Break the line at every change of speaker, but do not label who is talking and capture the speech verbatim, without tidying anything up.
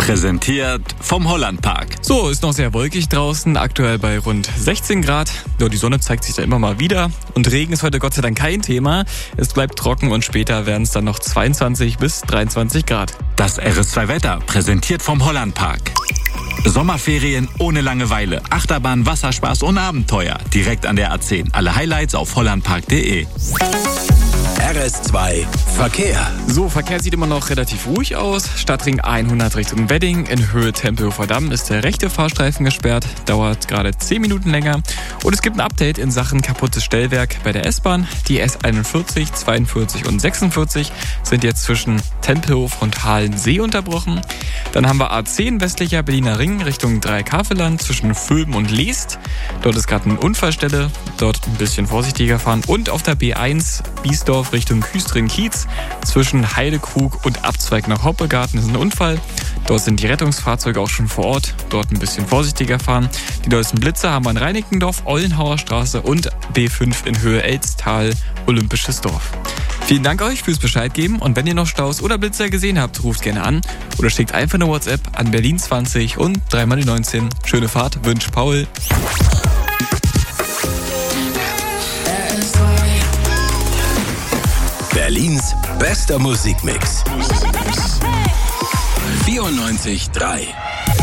Präsentiert vom Hollandpark.
So, ist noch sehr wolkig draußen, aktuell bei rund sechzehn Grad. Ja, die Sonne zeigt sich da immer mal wieder. Und Regen ist heute Gott sei Dank kein Thema. Es bleibt trocken und später werden es dann noch zweiundzwanzig bis dreiundzwanzig Grad.
Das R S zwei Wetter, präsentiert vom Hollandpark. Sommerferien ohne Langeweile, Achterbahn, Wasserspaß und Abenteuer. Direkt an der A zehn. Alle Highlights auf hollandpark punkt de.
R S zwei Verkehr.
So, Verkehr sieht immer noch relativ ruhig aus. Stadtring hundert Richtung Wedding. In Höhe Tempelhofer Damm ist der rechte Fahrstreifen gesperrt. Dauert gerade zehn Minuten länger. Und es gibt ein Update in Sachen kaputtes Stellwerk bei der S-Bahn. Die S einundvierzig, zweiundvierzig und sechsundvierzig sind jetzt zwischen Tempelhof und Halensee unterbrochen. Dann haben wir A zehn westlicher Berliner Ring Richtung Dreieck-Havelland zwischen Vülben und Leest. Dort ist gerade eine Unfallstelle. Dort ein bisschen vorsichtiger fahren. Und auf der B eins Biesdorf Richtung Küstrin-Kiez zwischen Heidekrug und Abzweig nach Hoppegarten ist ein Unfall. Dort sind die Rettungsfahrzeuge auch schon vor Ort. Dort ein bisschen vorsichtiger fahren. Die neuesten Blitze haben wir in Reinickendorf, Ollenhauer Straße und B fünf in Höhe Elztal, Olympisches Dorf. Vielen Dank euch fürs Bescheid geben und wenn ihr noch Staus oder Blitzer gesehen habt, ruft gerne an oder schickt einfach eine WhatsApp an Berlin zwanzig und drei mal die neunzehn. Schöne Fahrt, wünscht Paul.
Berlins bester Musikmix. vierundneunzig Komma drei